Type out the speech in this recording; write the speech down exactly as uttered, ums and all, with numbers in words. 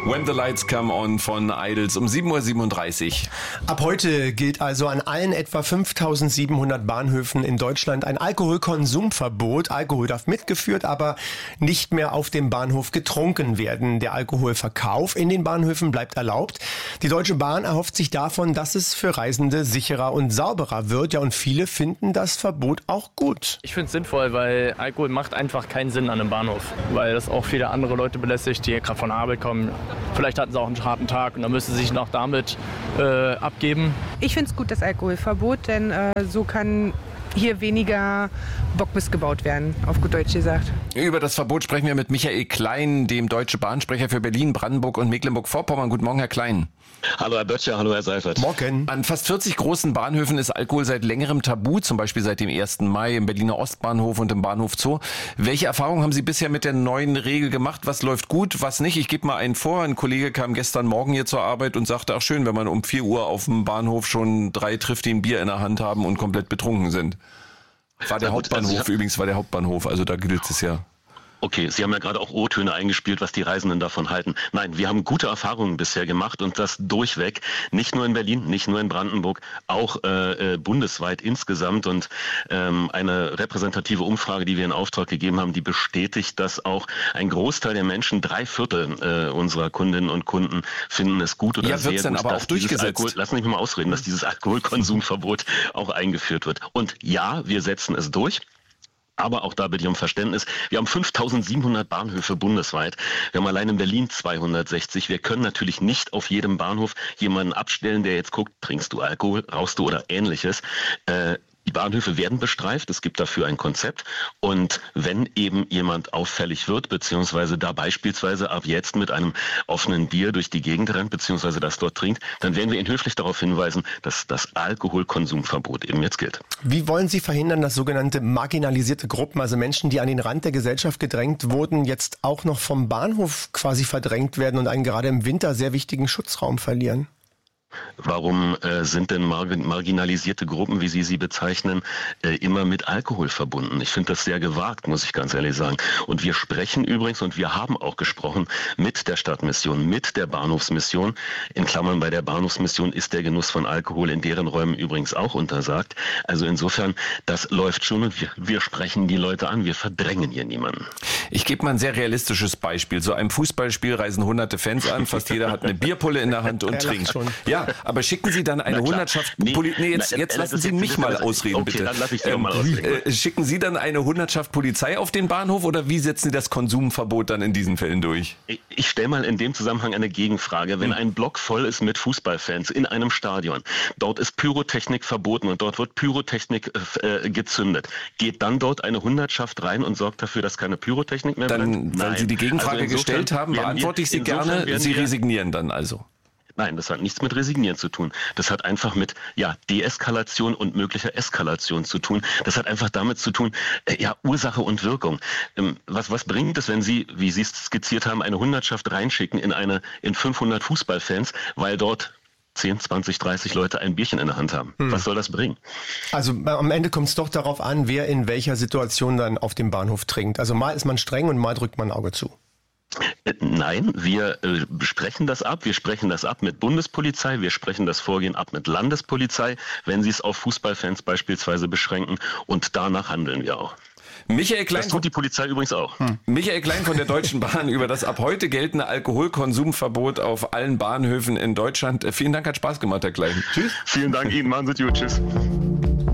When the Lights Come On von Idols um sieben Uhr siebenunddreißig. Ab heute gilt also an allen etwa fünftausendsiebenhundert Bahnhöfen in Deutschland ein Alkoholkonsumverbot. Alkohol darf mitgeführt, aber nicht mehr auf dem Bahnhof getrunken werden. Der Alkoholverkauf in den Bahnhöfen bleibt erlaubt. Die Deutsche Bahn erhofft sich davon, dass es für Reisende sicherer und sauberer wird. Ja, und viele finden das Verbot auch gut. Ich finde es sinnvoll, weil Alkohol macht einfach keinen Sinn an einem Bahnhof, weil das auch viele andere Leute belästigt, die gerade von der Arbeit kommen. Vielleicht hatten sie auch einen harten Tag und dann müssen sie sich noch damit äh, abgeben. Ich finde es gut, das Alkoholverbot, denn äh, so kann hier weniger Bockmist gebaut werden, auf gut Deutsch gesagt. Über das Verbot sprechen wir mit Michael Klein, dem Deutsche Bahnsprecher für Berlin, Brandenburg und Mecklenburg-Vorpommern. Guten Morgen, Herr Klein. Hallo Herr Böttcher, hallo Herr Seifert. Morgen. An fast vierzig großen Bahnhöfen ist Alkohol seit längerem tabu, zum Beispiel seit dem ersten Mai im Berliner Ostbahnhof und im Bahnhof Zoo. Welche Erfahrungen haben Sie bisher mit der neuen Regel gemacht? Was läuft gut, was nicht? Ich gebe mal einen vor. Ein Kollege kam gestern Morgen hier zur Arbeit und sagte, ach schön, wenn man um vier Uhr auf dem Bahnhof schon drei trifft, die ein Bier in der Hand haben und komplett betrunken sind. War der Hauptbahnhof, also übrigens war der Hauptbahnhof, also da gilt es ja. Okay, Sie haben ja gerade auch O-Töne eingespielt, was die Reisenden davon halten. Nein, wir haben gute Erfahrungen bisher gemacht und das durchweg. Nicht nur in Berlin, nicht nur in Brandenburg, auch äh, bundesweit insgesamt. Und ähm, eine repräsentative Umfrage, die wir in Auftrag gegeben haben, die bestätigt, dass auch ein Großteil der Menschen, drei Viertel äh, unserer Kundinnen und Kunden, finden es gut oder ja, sehr dann gut, aber dass auch durchgesetzt. Alkohol, lass mich mal ausreden, dass dieses Alkoholkonsumverbot auch eingeführt wird. Und ja, wir setzen es durch. Aber auch da bitte ich um Verständnis. Wir haben fünftausendsiebenhundert Bahnhöfe bundesweit. Wir haben allein in Berlin zweihundertsechzig. Wir können natürlich nicht auf jedem Bahnhof jemanden abstellen, der jetzt guckt, trinkst du Alkohol, rauchst du oder ähnliches. Äh, Die Bahnhöfe werden bestreift, es gibt dafür ein Konzept und wenn eben jemand auffällig wird, beziehungsweise da beispielsweise ab jetzt mit einem offenen Bier durch die Gegend rennt, beziehungsweise das dort trinkt, dann werden wir ihn höflich darauf hinweisen, dass das Alkoholkonsumverbot eben jetzt gilt. Wie wollen Sie verhindern, dass sogenannte marginalisierte Gruppen, also Menschen, die an den Rand der Gesellschaft gedrängt wurden, jetzt auch noch vom Bahnhof quasi verdrängt werden und einen gerade im Winter sehr wichtigen Schutzraum verlieren? Warum äh, sind denn margin- marginalisierte Gruppen, wie Sie sie bezeichnen, äh, immer mit Alkohol verbunden? Ich finde das sehr gewagt, muss ich ganz ehrlich sagen. Und wir sprechen übrigens, und wir haben auch gesprochen, mit der Stadtmission, mit der Bahnhofsmission. In Klammern, bei der Bahnhofsmission ist der Genuss von Alkohol in deren Räumen übrigens auch untersagt. Also insofern, das läuft schon und wir, wir sprechen die Leute an, wir verdrängen hier niemanden. Ich gebe mal ein sehr realistisches Beispiel. So einem Fußballspiel reisen hunderte Fans an, fast jeder hat eine Bierpulle in der Hand und trinkt. Schon. Ja, aber schicken Sie dann eine Hundertschaft... Nee, Poli- nee, jetzt, na, jetzt na, lassen Sie mich mal ausreden, okay, bitte. Dann lass ich Sie ähm, mal ausreden. Äh, schicken Sie dann eine Hundertschaft Polizei auf den Bahnhof oder wie setzen Sie das Konsumverbot dann in diesen Fällen durch? Ich, ich stelle mal in dem Zusammenhang eine Gegenfrage. Wenn ein Block voll ist mit Fußballfans in einem Stadion, dort ist Pyrotechnik verboten und dort wird Pyrotechnik äh, gezündet, geht dann dort eine Hundertschaft rein und sorgt dafür, dass keine Pyrotechnik mehr dann, brennt? Weil Sie die Gegenfrage also gestellt haben, beantworte ich sie gerne. Sie resignieren dann also. Nein, das hat nichts mit Resignieren zu tun. Das hat einfach mit ja Deeskalation und möglicher Eskalation zu tun. Das hat einfach damit zu tun, äh, ja Ursache und Wirkung. Ähm, was was bringt es, wenn Sie, wie Sie es skizziert haben, eine Hundertschaft reinschicken in eine in fünfhundert Fußballfans, weil dort zehn, zwanzig, dreißig Leute ein Bierchen in der Hand haben? Hm. Was soll das bringen? Also am Ende kommt es doch darauf an, wer in welcher Situation dann auf dem Bahnhof trinkt. Also mal ist man streng und mal drückt man ein Auge zu. Nein, wir äh, sprechen das ab. Wir sprechen das ab mit Bundespolizei. Wir sprechen das Vorgehen ab mit Landespolizei, wenn sie es auf Fußballfans beispielsweise beschränken. Und danach handeln wir auch. Michael Klein, das tut die Polizei übrigens auch. Hm. Michael Klein von der Deutschen Bahn über das ab heute geltende Alkoholkonsumverbot auf allen Bahnhöfen in Deutschland. Vielen Dank, hat Spaß gemacht, Herr Klein. Tschüss. Vielen Dank Ihnen. Machen Sie es gut. Tschüss.